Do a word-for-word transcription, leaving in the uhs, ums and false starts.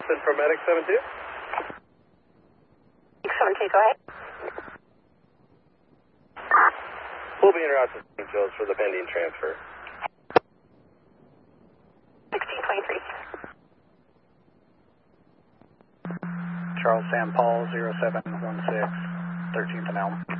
Austin for Medic seven two. seven two, go ahead. We'll be in route to Saint Joe's for the pending transfer. sixteen twenty-three. Charles Sam Paul, zero seven one six, thirteenth and Elm.